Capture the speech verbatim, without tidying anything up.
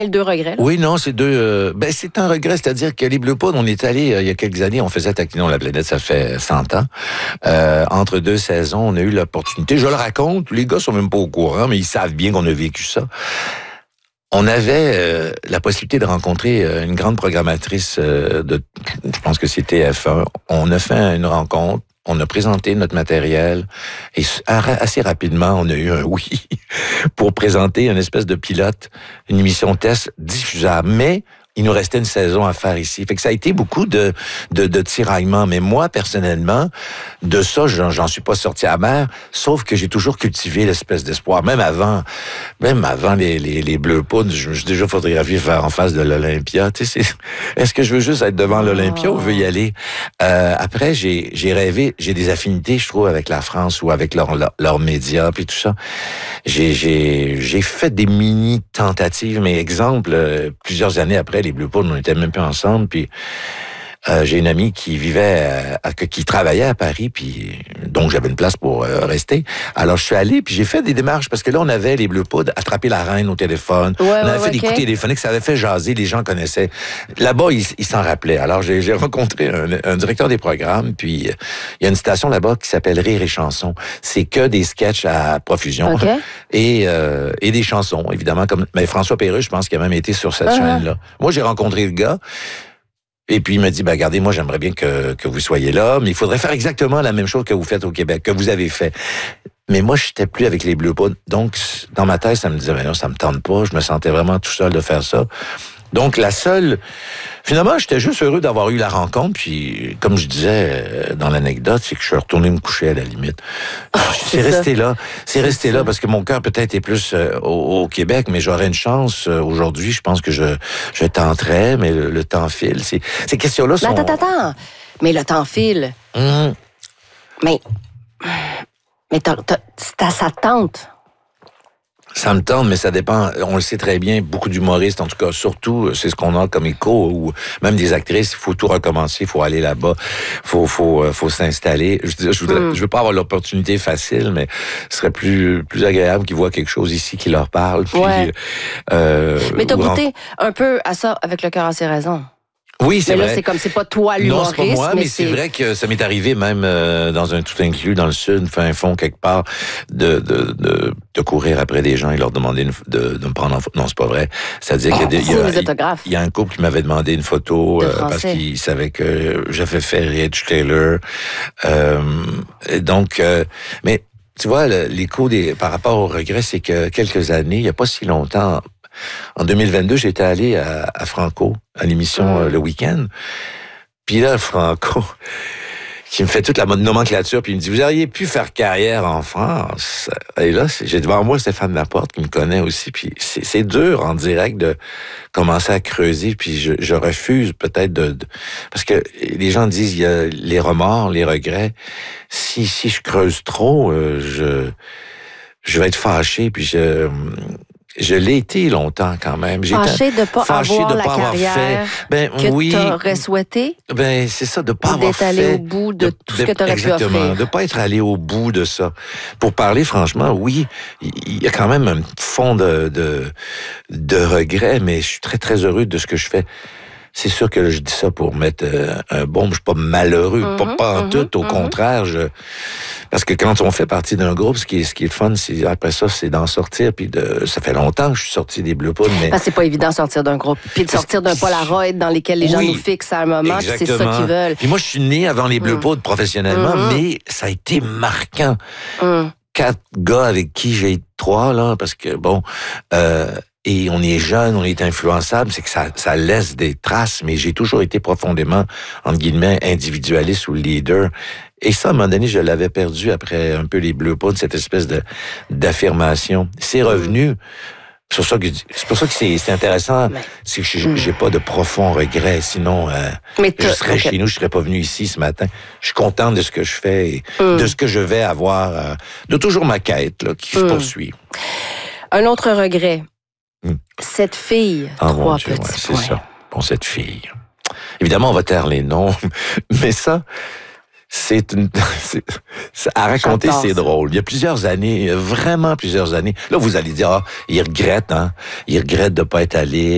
Deux regrets. Là. Oui, non, c'est deux... Euh, ben, c'est un regret, c'est-à-dire que les Bleu Poudre, on est allé euh, il y a quelques années, on faisait Taquinons la planète, ça fait cent ans. Euh, entre deux saisons, on a eu l'opportunité, je le raconte, les gars sont même pas au courant, mais ils savent bien qu'on a vécu ça. On avait euh, la possibilité de rencontrer euh, une grande programmatrice euh, de, je pense que c'était F un. On a fait une rencontre. On a présenté notre matériel et assez rapidement, on a eu un oui pour présenter une espèce de pilote, une émission test diffusable. Mais il nous restait une saison à faire ici. Fait que ça a été beaucoup de, de, de tiraillements. Mais moi, personnellement, de ça, j'en, j'en suis pas sorti amer, sauf que j'ai toujours cultivé l'espèce d'espoir. Même avant, même avant les, les, les Bleu Poudre, je me suis déjà photographié faire en face de l'Olympia. Tu sais, c'est, est-ce que je veux juste être devant l'Olympia oh. ou je veux y aller? Euh, après, j'ai, j'ai rêvé, j'ai des affinités, je trouve, avec la France ou avec leurs leur, leur médias puis tout ça. J'ai, j'ai, j'ai fait des mini-tentatives, mais exemple, euh, plusieurs années après, les Bleu Poudre, on n'était même plus ensemble, puis euh, j'ai une amie qui vivait, à, qui travaillait à Paris, puis donc j'avais une place pour euh, rester. Alors je suis allé, puis j'ai fait des démarches, parce que là, on avait les Bleu Poudre, attraper la reine au téléphone, ouais, on avait ouais, fait okay. des coups téléphoniques, ça avait fait jaser, les gens connaissaient. Là-bas, ils, ils s'en rappelaient. Alors j'ai, j'ai rencontré un, un directeur des programmes, puis euh, il y a une station là-bas qui s'appelle Rire et Chansons. C'est que des sketchs à profusion. Okay. Et, euh, et des chansons, évidemment. Comme mais François Pérusse, je pense qu'il a même été sur cette uh-huh. chaîne-là. Moi, j'ai rencontré le gars. Et puis, il m'a dit, ben, regardez, moi, j'aimerais bien que, que vous soyez là, mais il faudrait faire exactement la même chose que vous faites au Québec, que vous avez fait. Mais moi, je n'étais plus avec les Bleu Poudre. Donc, dans ma tête, ça me disait, ben non, ça me tente pas. Je me sentais vraiment tout seul de faire ça. Donc, la seule... Finalement, j'étais juste heureux d'avoir eu la rencontre. Puis, comme je disais dans l'anecdote, c'est que je suis retourné me coucher à la limite. Oh, c'est, c'est resté là. C'est, c'est resté ça. là parce que mon cœur peut-être est plus euh, au, au Québec, mais j'aurais une chance euh, aujourd'hui. Je pense que je, je tenterais, mais le, le temps file. C'est, ces questions-là sont... Mais attends, attends, attends. Mais le temps file. Mmh. Mais... Mais t'as, t'as, ça tente. Ça me tente, mais ça dépend. On le sait très bien, beaucoup d'humoristes, en tout cas, surtout, c'est ce qu'on a comme écho, ou même des actrices, il faut tout recommencer, il faut aller là-bas, faut faut faut s'installer. Je, je voudrais, mm. je veux pas avoir l'opportunité facile, mais ce serait plus plus agréable qu'ils voient quelque chose ici qui leur parle. Puis, ouais. euh, mais t'as goûté en... un peu à ça avec Le cœur à ses raisons. Oui, c'est mais là, vrai. c'est comme, c'est pas toi l'humoriste. Non, c'est pas moi, mais, mais c'est... c'est vrai que ça m'est arrivé même euh, dans un tout inclus dans le sud, fin fond, quelque part, de, de, de, de courir après des gens et leur demander une, de, de me prendre en photo. Non, c'est pas vrai. C'est-à-dire qu'il y a, des, il y a, il, il y a un couple qui m'avait demandé une photo euh, parce qu'il savait que j'avais fait Rich Taylor. Euh, donc, euh, mais tu vois, l'écho des, par rapport au regret, c'est que quelques années, il y a pas si longtemps, en deux mille vingt-deux, j'étais allé à, à Franco, à l'émission mmh. euh, Le Week-end. Puis là, Franco, qui me fait toute la nomenclature, puis il me dit, vous auriez pu faire carrière en France. Et là, j'ai devant moi Stéphane Laporte, qui me connaît aussi, puis c'est, c'est dur en direct de commencer à creuser, puis je, je refuse peut-être de, de... Parce que les gens disent, il y a les remords, les regrets. Si, si je creuse trop, euh, je, je vais être fâché, puis je... Je l'ai été longtemps quand même. J'ai fâché de pas fâché avoir de la pas avoir carrière fait. Ben que oui. t'aurais souhaité. Ben c'est ça, de pas avoir d'être allé fait. au bout de, de tout ce de, que t'aurais pu offrir. Exactement, de pas être allé au bout de ça. Pour parler franchement, oui, il y a quand même un fond de de, de regret, mais je suis très très heureux de ce que je fais. C'est sûr que je dis ça pour mettre euh, un bon, je suis pas malheureux, mm-hmm, pas, pas en mm-hmm, tout, au mm-hmm. contraire, je, parce que quand on fait partie d'un groupe, ce qui est, ce qui est le fun, c'est, après ça, c'est d'en sortir, puis de, ça fait longtemps que je suis sorti des Bleu Poudre, mais... Parce que c'est pas évident de sortir d'un groupe, puis de sortir d'un Polaroid dans lesquels les gens oui, nous fixent à un moment, puis c'est ça qu'ils veulent. Puis moi, je suis né avant les Bleu Poudre mm. professionnellement, mm-hmm. mais ça a été marquant. Mm. Quatre gars avec qui j'ai été trois, là, parce que, bon... Euh, et on est jeune, on est influençable, c'est que ça, ça laisse des traces, mais j'ai toujours été profondément, entre guillemets, individualiste ou leader. Et ça, à un moment donné, je l'avais perdu après un peu les Bleu Poudre, cette espèce de, d'affirmation. C'est revenu. C'est pour ça que, c'est pour ça que c'est, c'est intéressant. Mais, c'est que j'ai, j'ai pas de profond regret. Sinon, euh, je serais okay. chez nous, je serais pas venu ici ce matin. Je suis content de ce que je fais et mm. de ce que je vais avoir, euh, de toujours ma quête, là, qui se mm. poursuit. Un autre regret. Hum. Cette fille, oh trois Dieu, petits ouais, c'est points. ça. Bon, cette fille. Évidemment, on va taire les noms, mais ça, c'est une, c'est, c'est, à raconter, J'adore c'est ça. drôle. Il y a plusieurs années, vraiment plusieurs années. Là, vous allez dire, ah, il regrette, hein. Il regrette de pas être allé.